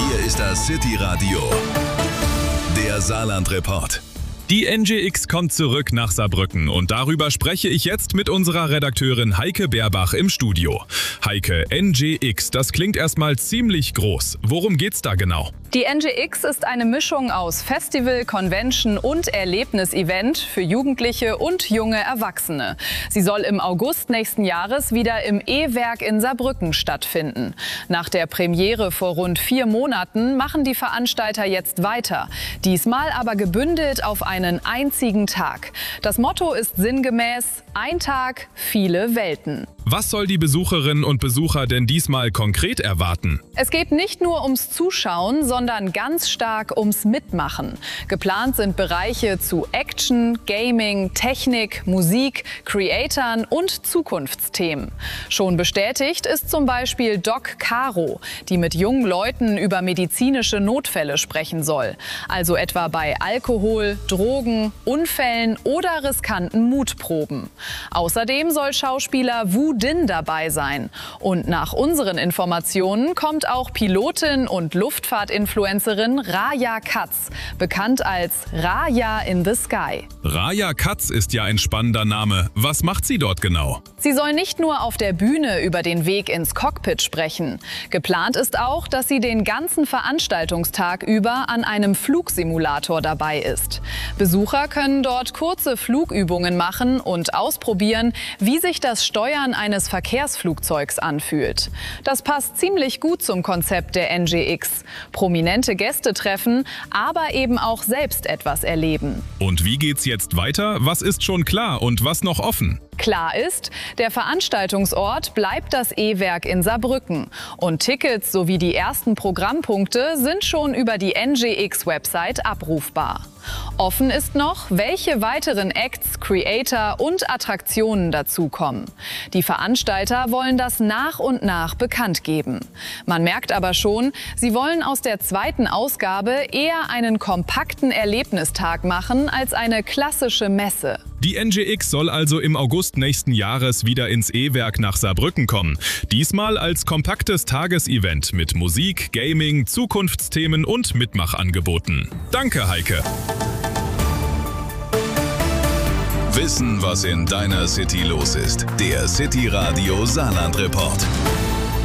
Hier ist das City Radio, der Saarland-Report. Die NGX kommt zurück nach Saarbrücken und darüber spreche ich jetzt mit unserer Redakteurin Heike Beerbach im Studio. Heike, NGX, das klingt erstmal ziemlich groß. Worum geht's da genau? Die NGX ist eine Mischung aus Festival, Convention und Erlebnisevent für Jugendliche und junge Erwachsene. Sie soll im August nächsten Jahres wieder im E-Werk in Saarbrücken stattfinden. Nach der Premiere vor rund 4 Monaten machen die Veranstalter jetzt weiter. Diesmal aber gebündelt auf einen einzigen Tag. Das Motto ist sinngemäß: ein Tag, viele Welten. Was soll die Besucherinnen und Besucher denn diesmal konkret erwarten? Es geht nicht nur ums Zuschauen, sondern ganz stark ums Mitmachen. Geplant sind Bereiche zu Action, Gaming, Technik, Musik, Creatoren und Zukunftsthemen. Schon bestätigt ist zum Beispiel Doc Caro, die mit jungen Leuten über medizinische Notfälle sprechen soll. Also etwa bei Alkohol, Drogen, Unfällen oder riskanten Mutproben. Außerdem soll Schauspieler Wu Din dabei sein. Und nach unseren Informationen kommt auch Pilotin und Luftfahrtinfluencerin Raya Katz, bekannt als Raya in the Sky. Raya Katz ist ja ein spannender Name. Was macht sie dort genau? Sie soll nicht nur auf der Bühne über den Weg ins Cockpit sprechen. Geplant ist auch, dass sie den ganzen Veranstaltungstag über an einem Flugsimulator dabei ist. Besucher können dort kurze Flugübungen machen und ausprobieren, wie sich das Steuern eines Verkehrsflugzeugs anfühlt. Das passt ziemlich gut zum Konzept der NGX. Prominente Gäste treffen, aber eben auch selbst etwas erleben. Und wie geht's jetzt weiter? Was ist schon klar und was noch offen? Klar ist, der Veranstaltungsort bleibt das E-Werk in Saarbrücken. Und Tickets sowie die ersten Programmpunkte sind schon über die NGX-Website abrufbar. Offen ist noch, welche weiteren Acts, Creator und Attraktionen dazukommen. Die Veranstalter wollen das nach und nach bekannt geben. Man merkt aber schon, sie wollen aus der zweiten Ausgabe eher einen kompakten Erlebnistag machen als eine klassische Messe. Die NGX soll also im August nächsten Jahres wieder ins E-Werk nach Saarbrücken kommen. Diesmal als kompaktes Tagesevent mit Musik, Gaming, Zukunftsthemen und Mitmachangeboten. Danke, Heike. Wissen, was in deiner City los ist. Der City Radio Saarland-Report.